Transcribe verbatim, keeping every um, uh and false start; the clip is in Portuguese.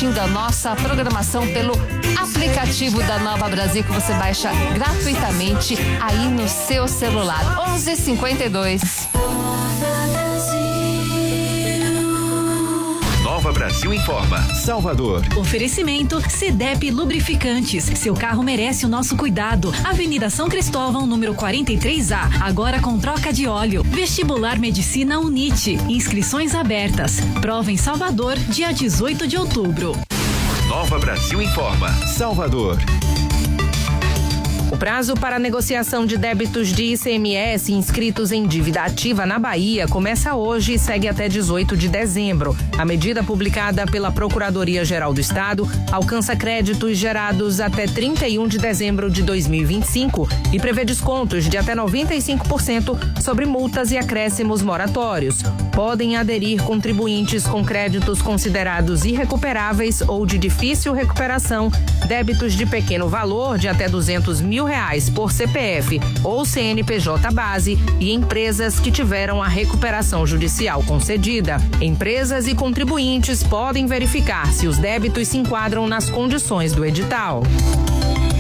curtindo a nossa programação pelo aplicativo da Nova Brasil, que você baixa gratuitamente aí no seu celular. onze e cinquenta e dois. Nova Brasil informa. Salvador. Oferecimento Cedep Lubrificantes. Seu carro merece o nosso cuidado. Avenida São Cristóvão, número quarenta e três A. Agora com troca de óleo. Vestibular Medicina Unite. Inscrições abertas. Prova em Salvador, dia dezoito de outubro. Nova Brasil informa. Salvador. O prazo para negociação de débitos de I C M S inscritos em dívida ativa na Bahia começa hoje e segue até dezoito de dezembro. A medida publicada pela Procuradoria-Geral do Estado alcança créditos gerados até trinta e um de dezembro de dois mil e vinte e cinco e prevê descontos de até noventa e cinco por cento sobre multas e acréscimos moratórios. Podem aderir contribuintes com créditos considerados irrecuperáveis ou de difícil recuperação, débitos de pequeno valor de até duzentos mil reais por C P F ou C N P J base e empresas que tiveram a recuperação judicial concedida. Empresas e contribuintes podem verificar se os débitos se enquadram nas condições do edital.